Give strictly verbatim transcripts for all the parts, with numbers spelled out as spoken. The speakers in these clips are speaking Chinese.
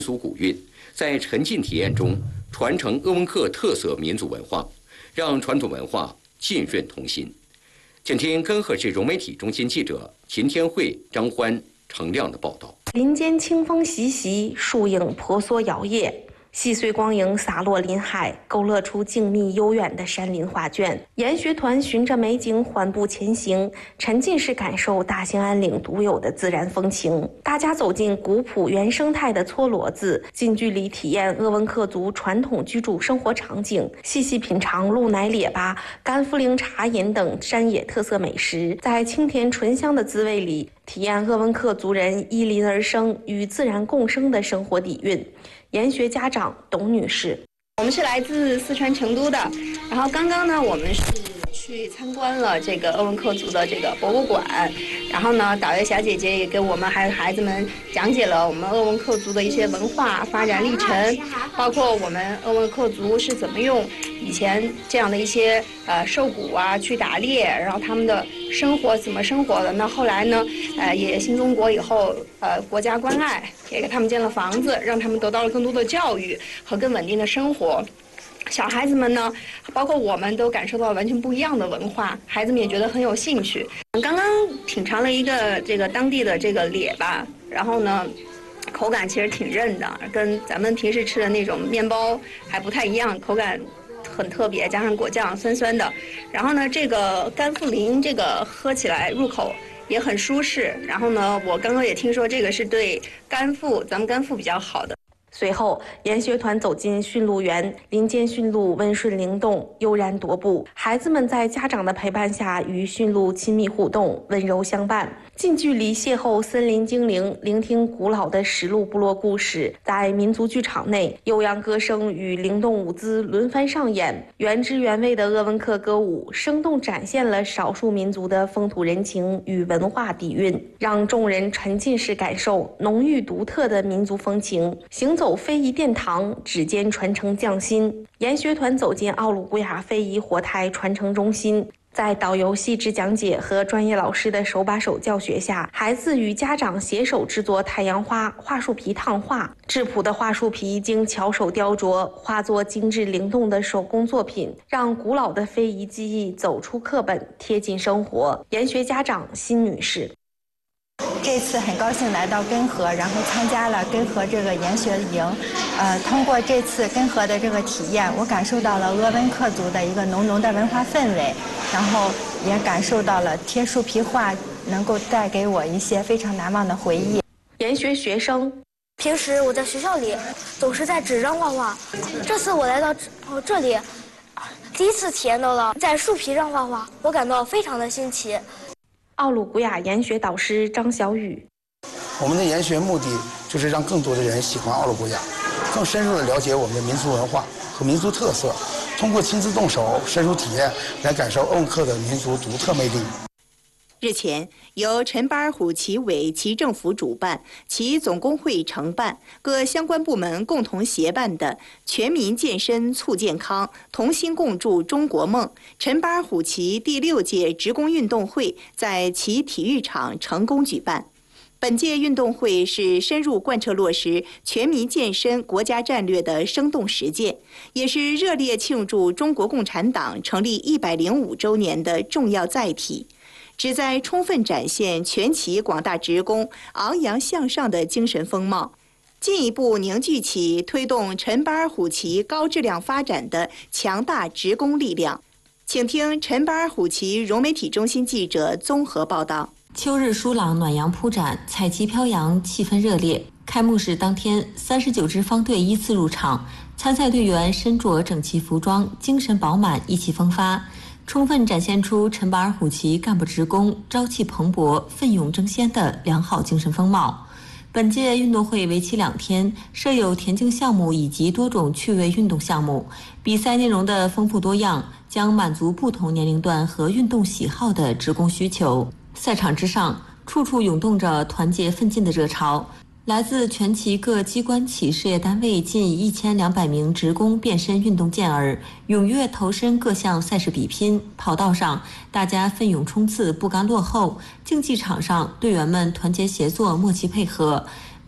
俗古韵，在沉浸体验中传承鄂温克特色民族文化，让传统文化浸润同心。请听根河市融媒体中心记者秦天慧、张欢、程亮的报道。 林间清风习习，树影婆娑摇曳。细碎光影洒落林海，勾勒出静谧悠远的山林画卷。研学团循着美景缓步前行，沉浸式感受大兴安岭独有的自然风情。大家走进古朴原生态的搓骡子，近距离体验鄂温克族传统居住生活场景，细细品尝鹿奶列巴、甘夫灵茶饮等山野特色美食，在清甜醇香的滋味里，体验鄂温克族人依林而生、与自然共生的生活底蕴。研学家长董女士， 我们是来自四川成都的，然后刚刚呢，我们是去参观了这个鄂温克族的这个博物馆，然后呢，导游小姐姐也给我们还有孩子们讲解了我们鄂温克族的一些文化发展历程，包括我们鄂温克族是怎么用以前这样的一些呃兽骨啊去打猎，然后他们的生活怎么生活的。那后来呢，呃也新中国以后，呃国家关爱，也给他们建了房子，让他们得到了更多的教育和更稳定的生活。小孩子们呢，包括我们都感受到了完全不一样的文化，孩子们也觉得很有兴趣。刚刚品尝了一个这个当地的这个列巴，然后呢，口感其实挺韧的，跟咱们平时吃的那种面包还不太一样，口感很特别，加上果酱酸酸的。然后呢，这个甘富林这个喝起来入口也很舒适。然后呢，我刚刚也听说这个是对肝腹，咱们肝腹比较好的。 随后，研学团走进驯鹿园，林间驯鹿温顺灵动，悠然踱步。孩子们在家长的陪伴下，与驯鹿亲密互动，温柔相伴，近距离邂逅森林精灵，聆听古老的石鹿部落故事。在民族剧场内，悠扬歌声与灵动舞姿轮番上演，原汁原味的鄂温克歌舞，生动展现了少数民族的风土人情与文化底蕴，让众人沉浸式感受浓郁独特的民族风情。行走非遗殿堂，指尖传承匠心。研学团走进奥鲁古雅非遗活态传承中心，在导游细致讲解和专业老师的手把手教学下，孩子与家长携手制作太阳花桦树皮烫画。质朴的桦树皮经巧手雕琢，化作精致灵动的手工作品，让古老的非遗技艺走出课本，贴近生活。研学家长辛女士。 这次很高兴来到根河，然后参加了根河这个研学营。呃，通过这次根河的这个体验，我感受到了鄂温克族的一个浓浓的文化氛围，然后也感受到了贴树皮画能够带给我一些非常难忘的回忆。 研学学生， 平时我在学校里总是在纸上画画，这次我来到这里，第一次体验到了在树皮上画画，我感到非常的新奇。 奥鲁古雅研学导师张小雨， 我们的研学目的就是让更多的人喜欢奥鲁古雅，更深入的了解我们的民族文化和民族特色，通过亲自动手、深入体验来感受鄂温克的民族独特魅力。 日前，由陈巴尔虎旗委旗政府主办、其总工会承办、各相关部门共同协办的“全民健身促健康，同心共筑中国梦”陈巴尔虎旗第六届职工运动会在其体育场成功举办。本届运动会是深入贯彻落实全民健身国家战略的生动实践，也是热烈庆祝中国共产党成立一百零五周年的重要载体。旨在充分展现全旗广大职工昂扬向上的精神风貌，进一步凝聚起推动陈巴尔虎旗高质量发展的强大职工力量。请听陈巴尔虎旗融媒体中心记者综合报道。 秋日舒朗，暖阳铺展，彩旗飘扬，气氛热烈。开幕式当天，三十九支方队依次入场，参赛队员身着整齐服装，精神饱满，意气风发，充分展现出陈巴尔虎旗干部职工朝气蓬勃、奋勇争先的良好精神风貌。本届运动会为期两天，设有田径项目以及多种趣味运动项目，比赛内容的丰富多样，将满足不同年龄段和运动喜好的职工需求。赛场之上，处处涌动着团结奋进的热潮。来自全旗各机关企事业单位近一千两百名职工变身运动健儿，踊跃投身各项赛事比拼。跑道上，大家奋勇冲刺，不甘落后；竞技场上，队员们团结协作，默契配合。每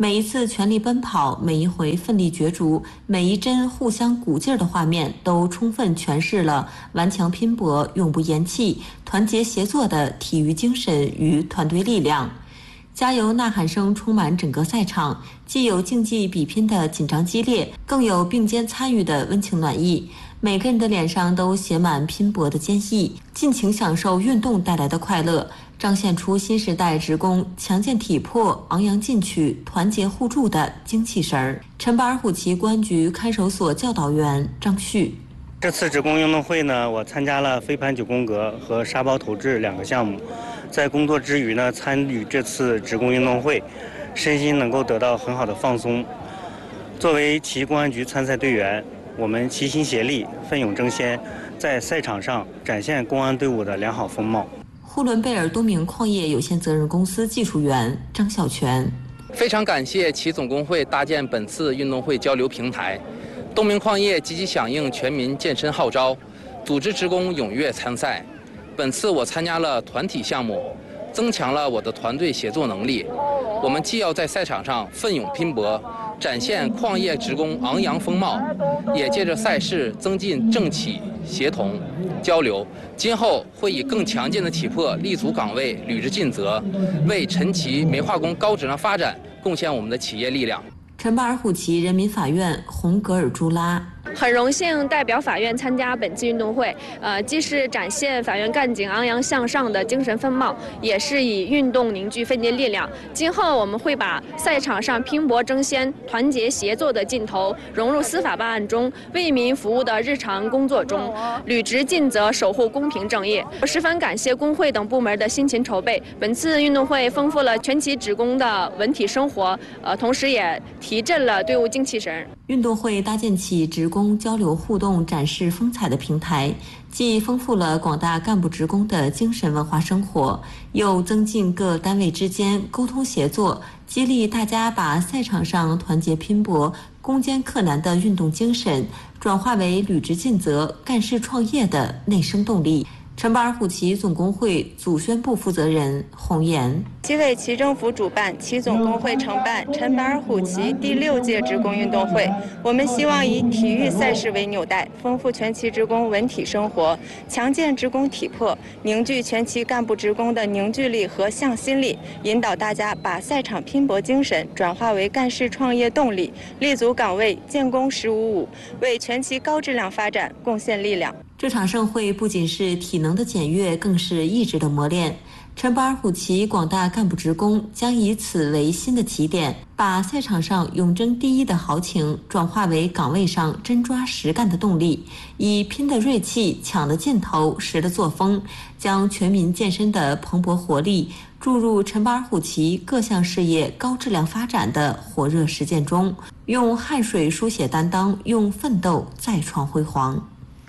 每一次全力奔跑，每一回奋力角逐，每一帧互相鼓劲儿的画面，都充分诠释了顽强拼搏、永不言弃、团结协作的体育精神与团队力量。加油呐喊声充满整个赛场，既有竞技比拼的紧张激烈，更有并肩参与的温情暖意。每个人的脸上都写满拼搏的坚毅，尽情享受运动带来的快乐，彰显出新时代职工强健体魄、昂扬进取、团结互助的精气神儿。陈巴尔虎旗公安局看守所教导员张旭。 这次职工运动会呢，我参加了飞盘九宫格和沙包投掷两个项目。在工作之余呢，参与这次职工运动会，身心能够得到很好的放松。作为旗公安局参赛队员，我们齐心协力，奋勇争先，在赛场上展现公安队伍的良好风貌。 呼伦贝尔东明矿业有限责任公司技术员张小泉。 非常感谢旗总工会搭建本次运动会交流平台。东明矿业积极响应全民健身号召，组织职工踊跃参赛。本次我参加了团体项目，增强了我的团队协作能力。我们既要在赛场上奋勇拼搏，展现矿业职工昂扬风貌，也借着赛事增进政企协同交流。今后会以更强健的体魄立足岗位，履职尽责，为陈旗煤化工高质量发展贡献我们的企业力量。 陈巴尔虎旗人民法院洪格尔朱拉。 很荣幸代表法院参加本次运动会，呃，既是展现法院干警昂扬向上的精神风貌，也是以运动凝聚奋进力量。今后我们会把赛场上拼搏争先、团结协作的劲头融入司法办案中，为民服务的日常工作中，履职尽责，守护公平正义。我十分感谢工会等部门的辛勤筹备，本次运动会丰富了全旗职工的文体生活，呃，同时也提振了队伍精气神。 运动会搭建起职工交流互动、展示风采的平台，既丰富了广大干部职工的精神文化生活，又增进各单位之间沟通协作，激励大家把赛场上团结拼搏、攻坚克难的运动精神转化为履职尽责、干事创业的内生动力。陈巴尔虎旗总工会组宣部负责人洪岩。 旗委旗政府主办，旗总工会承办陈巴尔虎旗第六届职工运动会。我们希望以体育赛事为纽带，丰富全旗职工文体生活，强健职工体魄，凝聚全旗干部职工的凝聚力和向心力，引导大家把赛场拼搏精神转化为干事创业动力，立足岗位，建功十五五，为全旗高质量发展贡献力量。 这场盛会不仅是体能的检阅，更是意志的磨练。陈巴尔虎旗广大干部职工将以此为新的起点，把赛场上勇争第一的豪情转化为岗位上真抓实干的动力，以拼的锐气、抢的劲头、实的作风，将全民健身的蓬勃活力注入陈巴尔虎旗各项事业高质量发展的火热实践中，用汗水书写担当，用奋斗再创辉煌。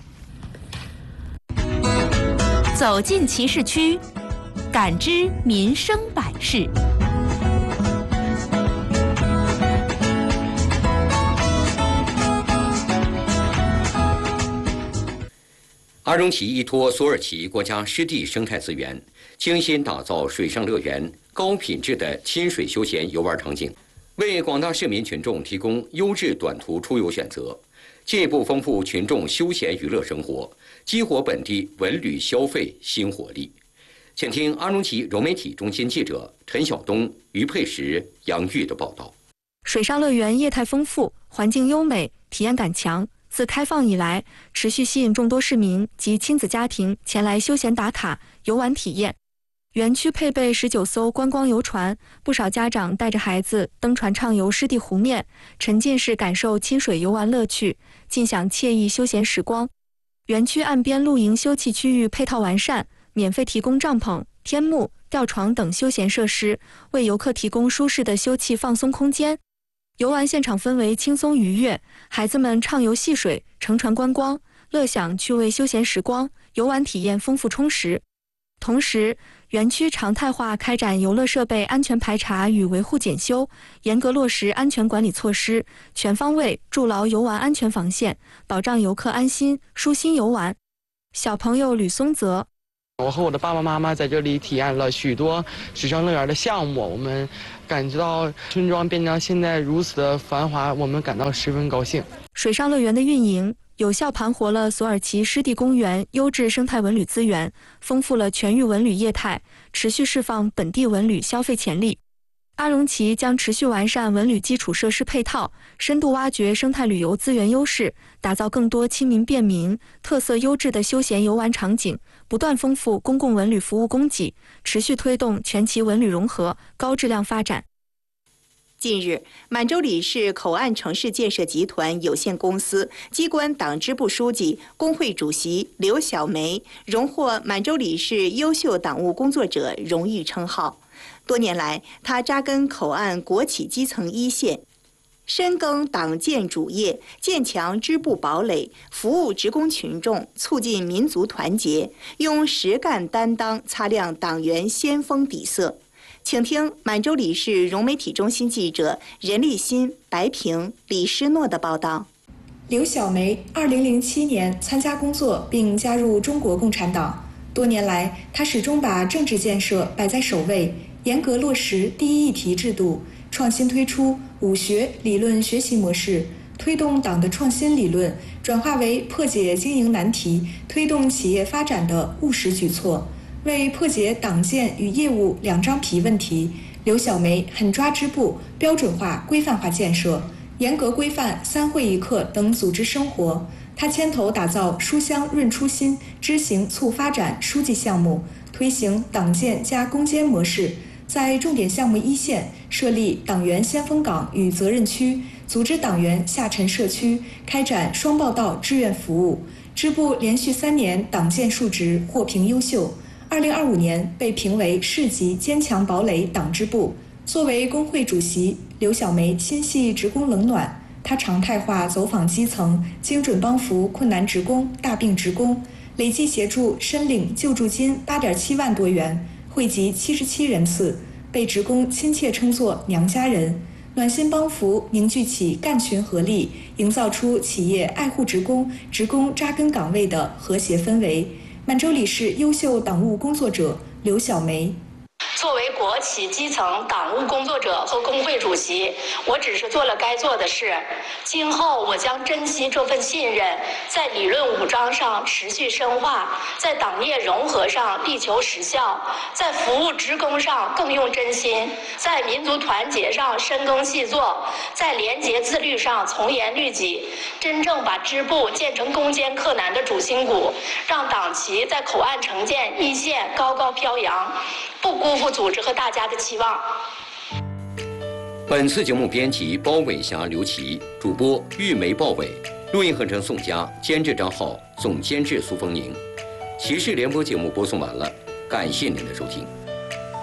走进旗市区，感知民生百事。 阿荣旗依托索尔旗国家湿地生态资源，精心打造水上乐园，高品质的亲水休闲游玩场景，为广大市民群众提供优质短途出游选择，进一步丰富群众休闲娱乐生活，激活本地文旅消费新活力。请听阿荣旗融媒体中心记者陈晓东、于佩石、杨玉的报道。 水上乐园业态丰富，环境优美，体验感强。自开放以来，持续吸引众多市民及亲子家庭前来休闲打卡、游玩体验。园区配备十九艘观光游船，不少家长带着孩子登船畅游湿地湖面，沉浸式感受亲水游玩乐趣，尽享惬意休闲时光。园区岸边露营休憩区域配套完善，免费提供帐篷、天幕、吊床等休闲设施，为游客提供舒适的休憩放松空间。游玩现场氛围轻松愉悦，孩子们畅游戏水、乘船观光，乐享趣味休闲时光，游玩体验丰富充实。同时，园区常态化开展游乐设备安全排查与维护检修，严格落实安全管理措施，全方位筑牢游玩安全防线，保障游客安心舒心游玩。小朋友吕松泽。 我和我的爸爸妈妈在这里体验了许多水上乐园的项目，我们感觉到村庄变成现在如此的繁华，我们感到十分高兴。 水上乐园的运营有效盘活了索尔奇湿地公园优质生态文旅资源，丰富了全域文旅业态，持续释放本地文旅消费潜力。阿荣旗将持续完善文旅基础设施配套，深度挖掘生态旅游资源优势，打造更多亲民便民、特色优质的休闲游玩场景，不断丰富公共文旅服务供给，持续推动全旗文旅融合、高质量发展。 近日，满洲里市口岸城市建设集团有限公司机关党支部书记、工会主席刘小梅荣获满洲里市优秀党务工作者荣誉称号。多年来，他扎根口岸国企基层一线，深耕党建主业，建强支部堡垒，服务职工群众，促进民族团结，用实干担当擦亮党员先锋底色。请听满洲里市融媒体中心记者任立新、白平、李诗诺的报道。 刘小梅二零零七年参加工作并加入中国共产党，多年来，她始终把政治建设摆在首位，严格落实第一议题制度，创新推出武学理论学习模式，推动党的创新理论转化为破解经营难题、推动企业发展的务实举措。为破解党建与业务两张皮问题，刘小梅狠抓支部标准化、规范化建设，严格规范三会一课等组织生活。她牵头打造书香润初心、知行促发展书记项目，推行党建加攻坚模式，在重点项目一线设立党员先锋岗与责任区，组织党员下沉社区，开展双报道志愿服务。支部连续三年党建述职获评优秀。二零二五年被评为市级坚强堡垒党支部。作为工会主席，刘小梅心系职工冷暖，她常态化走访基层，精准帮扶困难职工、大病职工，累计协助申领救助金八点七万多元，惠及七十七人次，被职工亲切称作娘家人。暖心帮扶凝聚起干群合力，营造出企业爱护职工、职工扎根岗位的和谐氛围。满洲里市优秀党务工作者刘小梅。 作为国企基层党务工作者和工会主席，我只是做了该做的事。今后我将珍惜这份信任，在理论武装上持续深化，在党业融合上力求实效，在服务职工上更用真心，在民族团结上深耕细作，在廉洁自律上从严律己，真正把支部建成攻坚克难的主心骨，让党旗在口岸城建一线高高飘扬，不辜负组织和大家的期望。 本次节目编辑包伟霞、刘琦，主播玉梅、鲍伟，录音合成宋佳，监制张浩，总监制苏凤宁。骑士联播节目播送完了，感谢您的收听。